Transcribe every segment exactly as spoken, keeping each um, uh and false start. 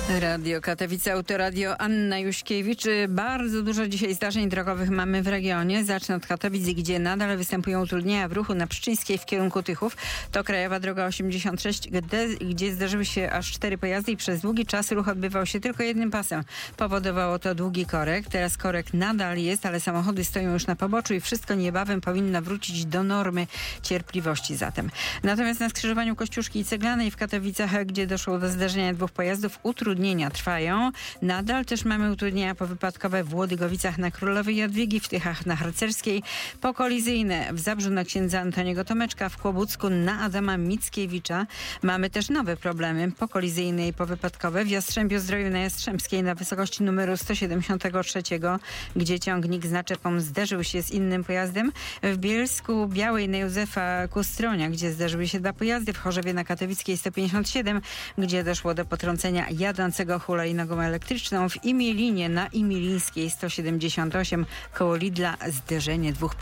Radio Katowice, Autoradio, Anna Juśkiewicz. Bardzo dużo dzisiaj zdarzeń drogowych mamy w regionie. Zacznę od Katowic, gdzie nadal występują utrudnienia w ruchu na Pszczyńskiej w kierunku Tychów. To krajowa droga osiemdziesiąt sześć, gdzie, gdzie zdarzyły się aż cztery pojazdy i przez długi czas ruch odbywał się tylko jednym pasem. Powodowało to długi korek. Teraz korek nadal jest, ale samochody stoją już na poboczu i wszystko niebawem powinno wrócić do normy cierpliwości zatem. Natomiast na skrzyżowaniu Kościuszki i Ceglanej w Katowicach, gdzie doszło do zdarzenia dwóch pojazdów, utrudnienia Utrudnienia trwają. Nadal też mamy utrudnienia powypadkowe w Łodygowicach na Królowej Jadwigi, w Tychach na Harcerskiej, pokolizyjne w Zabrzu na księdza Antoniego Tomeczka, w Kłobucku na Adama Mickiewicza. Mamy też nowe problemy pokolizyjne i powypadkowe w Jastrzębiu-Zdroju na Jastrzębskiej na wysokości numeru sto siedemdziesiąt trzy, gdzie ciągnik z naczepą zderzył się z innym pojazdem. W Bielsku Białej na Józefa Kustronia, gdzie zderzyły się dwa pojazdy. W Chorzowie na Katowickiej sto pięćdziesiąt siedem, gdzie doszło do potrącenia jadącego hulajnogą elektryczną. W Imilinie na Imilińskiej sto siedemdziesiąt osiem koło Lidla zderzenie dwóch.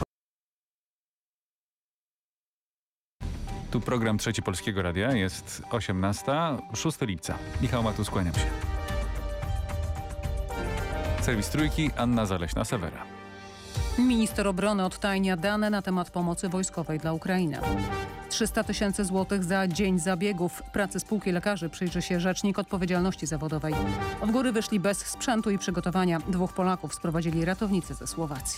Tu program Trzeci Polskiego Radia. Jest osiemnasta, szóstego lipca. Michał Matus, kłaniam się. Serwis Trójki, Anna Zaleśna-Sewera. Minister obrony odtajnia dane na temat pomocy wojskowej dla Ukrainy. trzysta tysięcy złotych za dzień zabiegów. Pracy spółki lekarzy przyjrzy się Rzecznik Odpowiedzialności Zawodowej. W góry wyszli bez sprzętu i przygotowania. Dwóch Polaków sprowadzili ratownicy ze Słowacji.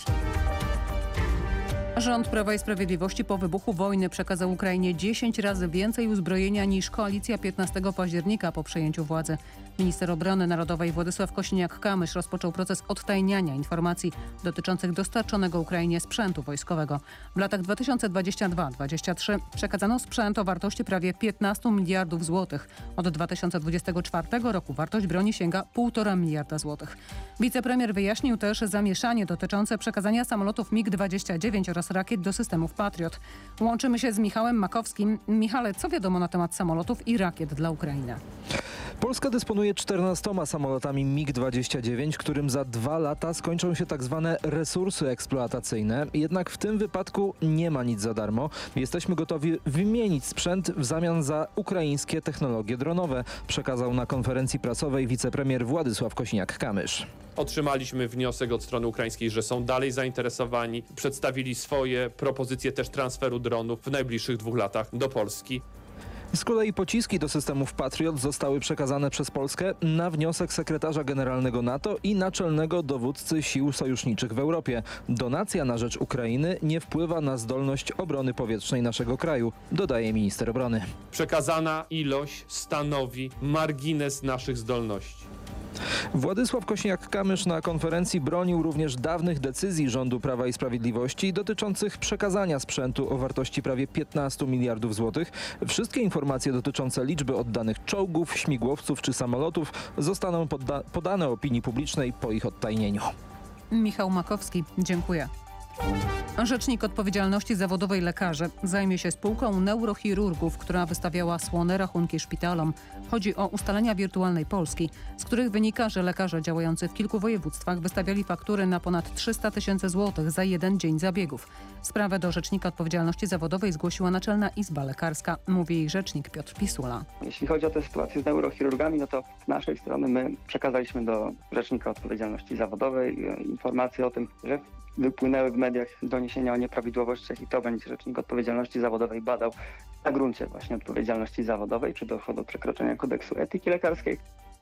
Rząd Prawa i Sprawiedliwości po wybuchu wojny przekazał Ukrainie dziesięć razy więcej uzbrojenia niż koalicja piętnastego października po przejęciu władzy. Minister Obrony Narodowej Władysław Kosiniak-Kamysz rozpoczął proces odtajniania informacji dotyczących dostarczonego Ukrainie sprzętu wojskowego. W latach dwa tysiące dwudziestym drugim do dwa tysiące dwudziestego trzeciego przekazano sprzęt o wartości prawie piętnastu miliardów złotych. Od dwa tysiące dwudziestego czwartego roku wartość broni sięga półtora miliarda złotych. Wicepremier wyjaśnił też zamieszanie dotyczące przekazania samolotów mig dwadzieścia dziewięć oraz rakiet do systemów Patriot. Łączymy się z Michałem Makowskim. Michale, co wiadomo na temat samolotów i rakiet dla Ukrainy? Polska dysponuje czternastoma samolotami mig dwadzieścia dziewięć, którym za dwa lata skończą się tak zwane resursy eksploatacyjne. Jednak w tym wypadku nie ma nic za darmo. Jesteśmy gotowi wymienić sprzęt w zamian za ukraińskie technologie dronowe, przekazał na konferencji prasowej wicepremier Władysław Kosiniak-Kamysz. Otrzymaliśmy wniosek od strony ukraińskiej, że są dalej zainteresowani. Przedstawili swoje propozycje też transferu dronów w najbliższych dwóch latach do Polski. Z kolei pociski do systemów Patriot zostały przekazane przez Polskę na wniosek sekretarza generalnego NATO i naczelnego dowódcy sił sojuszniczych w Europie. Donacja na rzecz Ukrainy nie wpływa na zdolność obrony powietrznej naszego kraju, dodaje minister obrony. Przekazana ilość stanowi margines naszych zdolności. Władysław Kosiniak-Kamysz na konferencji bronił również dawnych decyzji rządu Prawa i Sprawiedliwości dotyczących przekazania sprzętu o wartości prawie piętnastu miliardów złotych. Wszystkie informacje dotyczące liczby oddanych czołgów, śmigłowców czy samolotów zostaną podda- podane opinii publicznej po ich odtajnieniu. Michał Makowski, dziękuję. Rzecznik Odpowiedzialności Zawodowej lekarzy zajmie się spółką neurochirurgów, która wystawiała słone rachunki szpitalom. Chodzi o ustalenia wirtualnej Polski, z których wynika, że lekarze działający w kilku województwach wystawiali faktury na ponad trzysta tysięcy złotych za jeden dzień zabiegów. Sprawę do Rzecznika Odpowiedzialności Zawodowej zgłosiła Naczelna Izba Lekarska, mówi jej rzecznik Piotr Pisula. Jeśli chodzi o tę sytuację z neurochirurgami, no to z naszej strony my przekazaliśmy do Rzecznika Odpowiedzialności Zawodowej informacje o tym, że wypłynęły w mediach doniesienia o nieprawidłowościach i to będzie Rzecznik Odpowiedzialności Zawodowej badał na gruncie właśnie odpowiedzialności zawodowej, czy doszło do przekroczenia kodeksu etyki lekarskiej.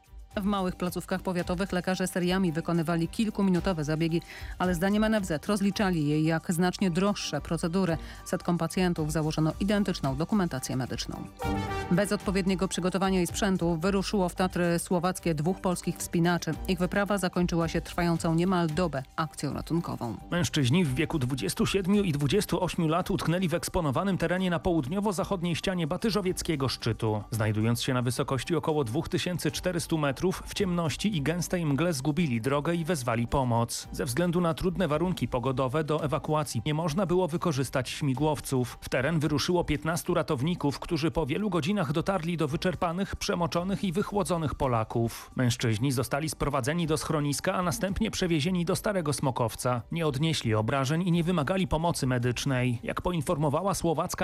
W małych placówkach powiatowych lekarze seriami wykonywali kilkuminutowe zabiegi, ale zdaniem N F Z rozliczali je jak znacznie droższe procedury. Setkom pacjentów założono identyczną dokumentację medyczną. Bez odpowiedniego przygotowania i sprzętu wyruszyło w Tatry słowackie dwóch polskich wspinaczy. Ich wyprawa zakończyła się trwającą niemal dobę akcją ratunkową. Mężczyźni w wieku dwudziestu siedmiu i dwudziestu ośmiu lat utknęli w eksponowanym terenie na południowo-zachodniej ścianie Batyżowieckiego szczytu. Znajdując się na wysokości około dwa tysiące czterystu metrów, w ciemności i gęstej mgle zgubili drogę i wezwali pomoc. Ze względu na trudne warunki pogodowe do ewakuacji nie można było wykorzystać śmigłowców. W teren wyruszyło piętnastu ratowników, którzy po wielu godzinach dotarli do wyczerpanych, przemoczonych i wychłodzonych Polaków. Mężczyźni zostali sprowadzeni do schroniska, a następnie przewiezieni do Starego Smokowca. Nie odnieśli obrażeń i nie wymagali pomocy medycznej. Jak poinformowała słowacka